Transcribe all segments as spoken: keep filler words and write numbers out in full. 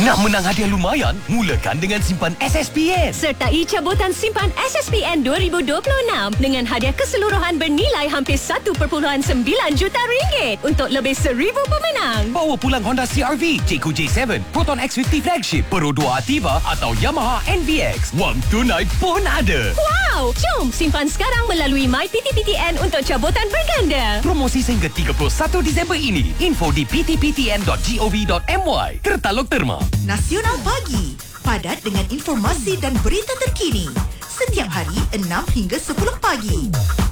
Nak menang hadiah lumayan? Mulakan dengan simpan S S P N. Sertai cabutan simpan S S P N dua ribu dua puluh enam dengan hadiah keseluruhan bernilai hampir satu perpuluhan sembilan juta ringgit untuk lebih seribu pemenang. Bawa pulang Honda C R V, Cekgu J tujuh, Proton X lima puluh Flagship, Pro dua Ativa atau Yamaha N V X. Wang tunai pun ada. Wow! Jom simpan sekarang melalui My P T P T N untuk cabutan berganda. Promosi sehingga tiga puluh satu Disember ini. Info di p t p t n dot gov dot m y. Tertaluk Terma. Nasional Pagi, padat dengan informasi dan berita terkini. Setiap hari enam hingga sepuluh pagi.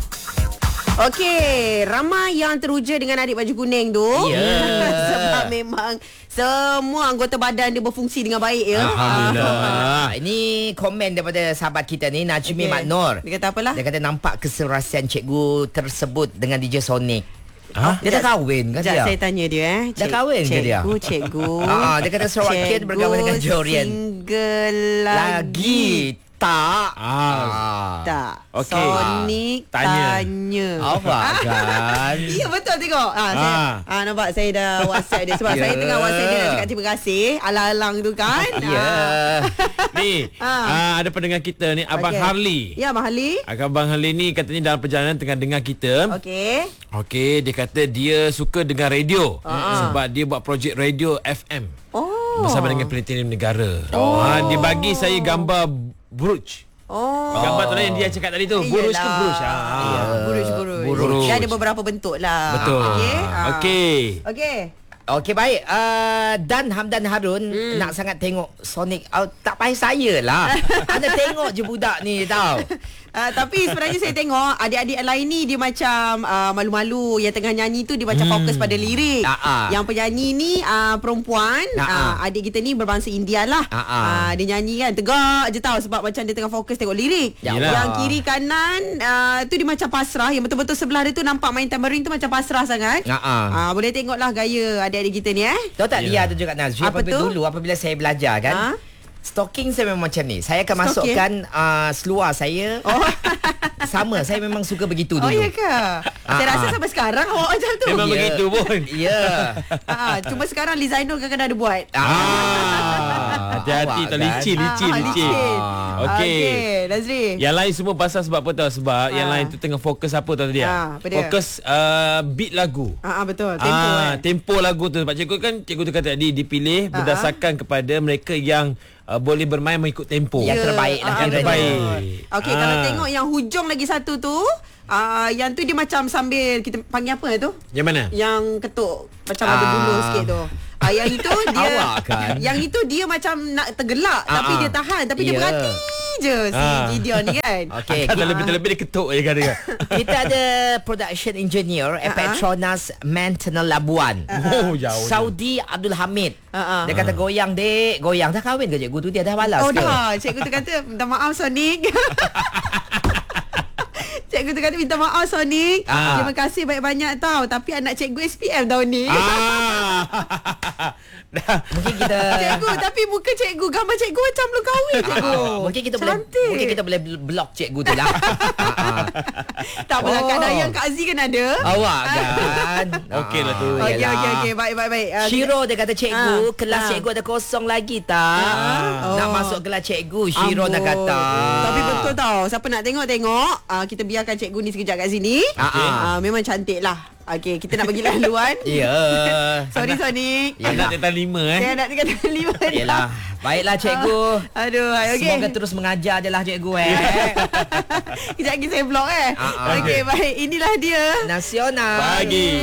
Okey, ramai yang teruja dengan adik baju kuning tu. Yeah. Sebab memang semua anggota badan dia berfungsi dengan baik ya. Alhamdulillah. Ini komen daripada sahabat kita ni, Najmi Okey. Mat Nur. Dia kata apalah? Dia kata nampak keserasian cikgu tersebut dengan D J Sonic. Ha? Dia dah kahwin kan dia? Saya tanya dia eh. Dah kahwin ke dia? Cikgu, cikgu. Ah, dia kata Sarawak Kid berkawan dengan Jorian. Single lagi. Lagi tak. Ah. Tak. Okey. Sonic Tanya. tanya. Apa kan? Ya betul tengok. Ah, saya, Ah. ah nampak saya dah WhatsApp dia sebab Ya. saya tengah WhatsApp dia nak cakap terima kasih alang-alang tu kan. Ya. Ah. Ni, Ah. ah, ada pendengar kita ni, Abang Okey. Harley. Ya, Abang Harley. Abang Harley ni katanya dalam perjalanan tengah dengar kita. Okey. Okey, dia kata dia suka dengar radio. Ah. Sebab dia buat projek radio F M. Oh. Bersama dengan Platinum Negara. Oh. Ha, dia bagi saya gambar buruj. Oh. Gambar tu lah yang dia cakap tadi tu. Buruj ke Iyalah. buruj? Ha. Ya, buruj-buruj. Buruj. Dia ada beberapa bentuk lah. Betul. Okey. Ah. Okey. Okey. Okey baik. Uh, Dan Hamdan Harun hmm. nak sangat tengok Sonic. Uh, tak payah saya lah. Anda tengok je budak ni tau. Uh, tapi sebenarnya saya tengok adik-adik lain ni dia macam uh, malu-malu. Yang tengah nyanyi tu dia macam Hmm. fokus pada lirik. Ah-ah. Yang penyanyi ni uh, perempuan. Ah-ah. Uh, adik kita ni berbangsa India lah. Ah-ah. Uh, dia nyanyi kan tegak je tau sebab macam dia tengah fokus tengok lirik. Yalah. Yang kiri kanan uh, tu dia macam pasrah. Yang betul-betul sebelah dia tu nampak main tambourine tu macam pasrah sangat. Ah-ah. Uh, boleh tengoklah gaya adik-adik kita ni eh. Tahu tak Ya. Lia tu juga Nazri? Apa Apabila tu? dulu apabila saya belajar kan. Ha? Stocking saya memang macam ni. Saya akan Stocking? masukkan uh, seluar saya. Oh. Sama, saya memang suka begitu Oh dulu. ya ke? Saya Ah, rasa ah. sampai sekarang awak macam tu. Memang Ya. begitu pun. Ya. Ah, cuma sekarang Liz Ainul kadang-kadang ada buat. Ah, hati-hati Awak tak kan? licin, licin, Ah, licin. licin. Okey. Okey, Nazri. Yang lain semua pasal sebab apa tahu? Sebab yang Ah. lain tu tengah fokus apa tahu dia? Ah, apa dia? Fokus uh, beat lagu. Ah, ah betul. Tempo ah, kan. tempo lagu tu. Sebab cikgu kan, cikgu tu kata tadi dipilih Ah, berdasarkan kepada mereka yang uh, boleh bermain mengikut tempo. Yang terbaik lah ah, Yang kiranya. terbaik. Okey, Ah. kalau tengok yang hujung lagi satu tu, ah yang tu dia macam sambil kita panggil apa tu? Yang mana? Yang ketuk macam ada Ah. bulu sikit tu. Ah yang itu dia Awak kan? Yang itu dia macam nak tergelak Ah, tapi ah. dia tahan tapi dia Ya. berhati je si Ah. Gideon ni kan. Okey, Kan kita, terlebih-terlebih dia ketuk je kan dia. kita ada production engineer uh Petronas Maintenance Labuan. Oh, jauh. Saudi Abdul Hamid. Ah, ah. Dia kata goyang dek, goyang. Dah kahwin ke cikgu tu? Dia dah balas Oh ke? dah, cikgu tu kata minta maaf Sonic. Cikgu tu kata minta maaf Sonic. Ah. Terima kasih banyak-banyak tau. Tapi anak cikgu S P M tahun ni. Ah. Dah. Mungkin kita Cikgu, tapi muka cikgu, gambar cikgu macam belum kahwin cikgu. Ah, mungkin kita boleh Cantik. mungkin kita boleh block cikgu tu lah. Ah, ah. Tak apalah, Oh. Kak Dayang, Kak Aziz kan ada. Awak kan. Okey lah tu. Ah, Okey, yelah. okey, okey. Baik, baik, baik. Ah, Shiro dia kata cikgu, Ah, kelas ah. cikgu ada kosong lagi tak? Ah. Nak Oh. masuk kelas cikgu, Shiro nak Amboi. kata. Tapi betul tau. Siapa nak tengok-tengok, uh, kita biarkan cikgu ni sekejap kat sini. Ah, ah. Uh, memang cantik lah. Okey, kita nak bagi laluan. Ya. Sorry Sonic. Anak tingkatan lima eh. Saya nak tinggal lima dah. Yelah. Baiklah cikgu. Aduh, okey. Semoga terus mengajar je lah cikgu eh. Kejap lagi saya vlog eh. Ah, ah. Okey, baik. Inilah dia. Nasional. Pagi.